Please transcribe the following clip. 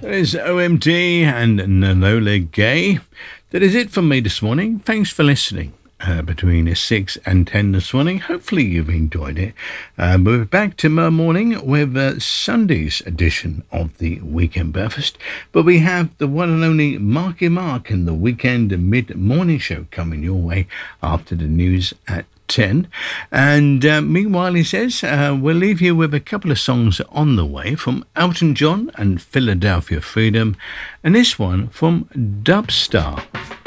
There's OMD and Enola Gay. That is it from me this morning. Thanks for listening. Between 6 and 10 this morning. Hopefully you've enjoyed it. We're back tomorrow morning with Sunday's edition of the Weekend Breakfast. But we have the one and only Marky Mark and the Weekend Mid-Morning Show coming your way after the news at 10. And meanwhile, he says, we'll leave you with a couple of songs on the way from Elton John and Philadelphia Freedom. And this one from Dubstar.